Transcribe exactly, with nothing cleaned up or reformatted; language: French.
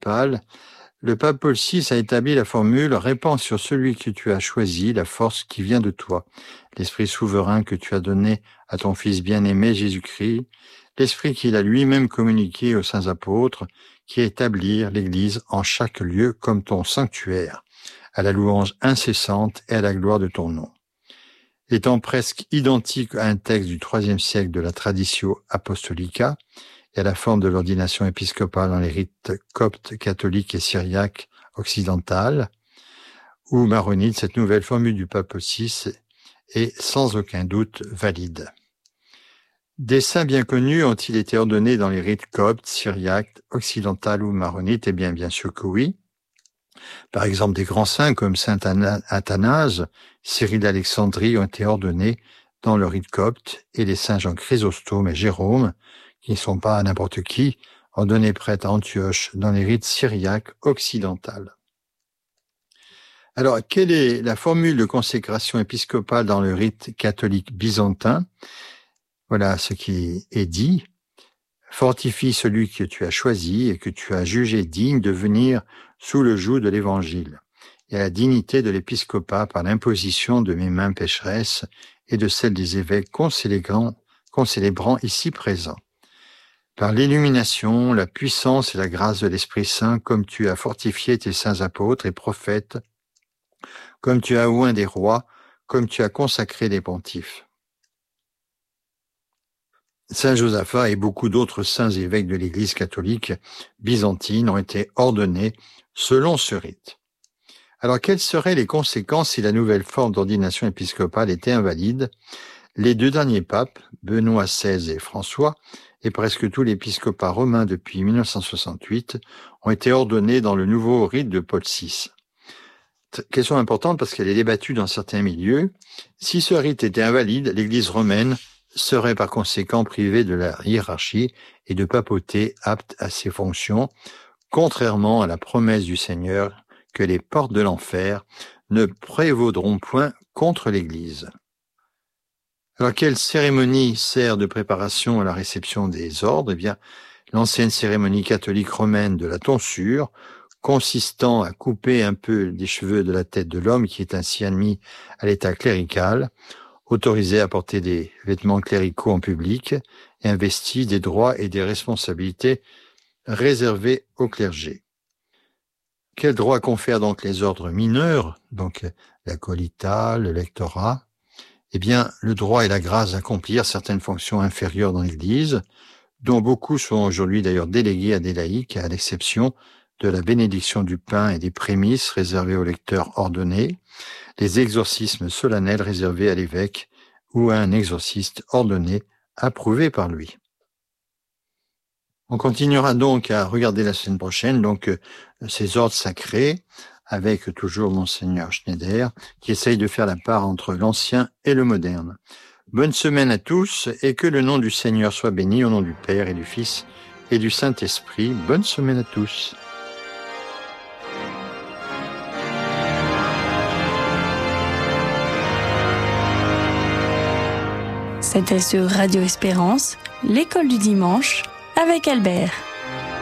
épiscopal, le pape Paul six a établi la formule « Répands sur celui que tu as choisi la force qui vient de toi, l'esprit souverain que tu as donné à ton Fils bien-aimé Jésus-Christ, l'esprit qu'il a lui-même communiqué aux saints apôtres, qui établirent l'Église en chaque lieu comme ton sanctuaire, à la louange incessante et à la gloire de ton nom. » Étant presque identique à un texte du troisième siècle de la Traditio Apostolica et à la forme de l'ordination épiscopale dans les rites coptes, catholiques et syriaques occidentales ou maronites, cette nouvelle formule du pape Paul six est sans aucun doute valide. Des saints bien connus ont-ils été ordonnés dans les rites coptes, syriaques, occidentales ou maronites? Eh bien, bien sûr que oui. Par exemple, des grands saints comme saint Athanase, Cyril d'Alexandrie ont été ordonnés dans le rite copte, et les saints Jean Chrysostome et Jérôme, qui ne sont pas n'importe qui, ordonnés prêtres à Antioche dans les rites syriaques occidentales. Alors, quelle est la formule de consécration épiscopale dans le rite catholique byzantin? Voilà ce qui est dit. Fortifie celui que tu as choisi et que tu as jugé digne de venir sous le joug de l'Évangile, et à la dignité de l'épiscopat par l'imposition de mes mains pécheresses et de celles des évêques concélébrant, concélébrant ici présents. Par l'illumination, la puissance et la grâce de l'Esprit Saint, comme tu as fortifié tes saints apôtres et prophètes, comme tu as oint des rois, comme tu as consacré des pontifes. Saint Josaphat et beaucoup d'autres saints évêques de l'Église catholique byzantine ont été ordonnés selon ce rite. Alors, quelles seraient les conséquences si la nouvelle forme d'ordination épiscopale était invalide? Les deux derniers papes, Benoît seize et François, et presque tout l'épiscopat romain depuis mille neuf cent soixante-huit, ont été ordonnés dans le nouveau rite de Paul six. Question importante parce qu'elle est débattue dans certains milieux. Si ce rite était invalide, l'Église romaine serait par conséquent privée de la hiérarchie et de papauté apte à ses fonctions, contrairement à la promesse du Seigneur que les portes de l'enfer ne prévaudront point contre l'Église. Alors, quelle cérémonie sert de préparation à la réception des ordres? Eh bien, l'ancienne cérémonie catholique romaine de la tonsure, consistant à couper un peu des cheveux de la tête de l'homme qui est ainsi admis à l'état clérical, autorisé à porter des vêtements cléricaux en public et investi des droits et des responsabilités réservés au clergé. Quels droits confèrent donc les ordres mineurs, donc l'acolita, le lectorat? Eh bien, le droit et la grâce d'accomplir certaines fonctions inférieures dans l'Église, dont beaucoup sont aujourd'hui d'ailleurs délégués à des laïcs, à l'exception de la bénédiction du pain et des prémices réservées aux lecteurs ordonnés, les exorcismes solennels réservés à l'évêque ou à un exorciste ordonné approuvé par lui. On continuera donc à regarder la semaine prochaine donc euh, ces ordres sacrés avec toujours Monseigneur Schneider qui essaye de faire la part entre l'ancien et le moderne. Bonne semaine à tous et que le nom du Seigneur soit béni au nom du Père et du Fils et du Saint-Esprit. Bonne semaine à tous. C'était sur Radio Espérance, l'école du dimanche, avec Albert.